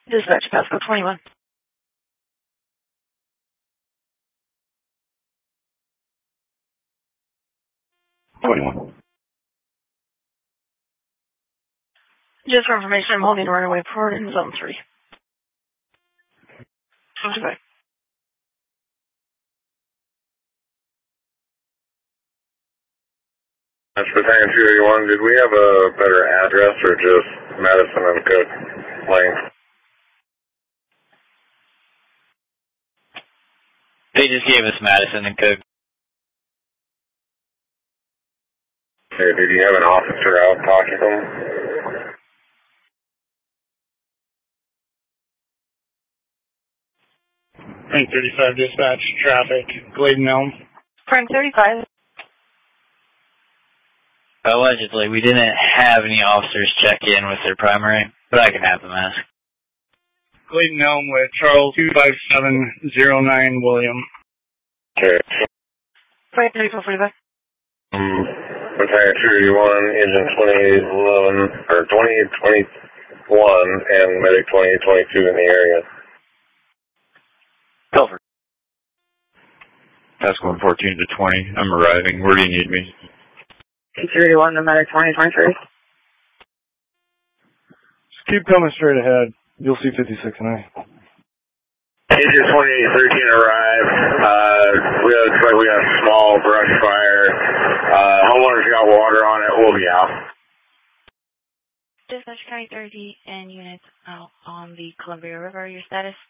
Dispatch, Pasco 21. Just for information, I'm holding a runaway port in Zone 3. Okay. That's Battalion 281. Did we have a better address or just Madison and Cook Lane? They just gave us Madison and Cook. Okay, did you have an officer out talking to them? Frank 35 dispatch, traffic, Glade and Elm. Frank 35. Allegedly, we didn't have any officers check in with their primary, but I can have them ask. Glade and Elm with Charles 25709 William. Okay. Frank 3445. Battalion 281, Engine 2011, or 2021, and Medic 2022 in the area. Pilfer. Pasco 14 to 20. I'm arriving. Where do you need me? 281, the Medic 2023. Just keep coming straight ahead. You'll see 56 and I. Engine 2813 arrived. Looks like we got a small brush fire. Homeowners got water on it. We'll be out. Dispatch County 30 and units out on the Columbia River. Your status?